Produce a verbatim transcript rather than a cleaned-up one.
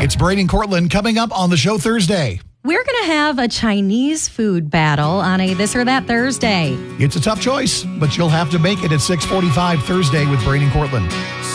It's Brady and Cortland coming up on the show Thursday. We're going to have a Chinese food battle on a This or That Thursday. It's a tough choice, but you'll have to make it at six forty-five Thursday with Brady and Cortland.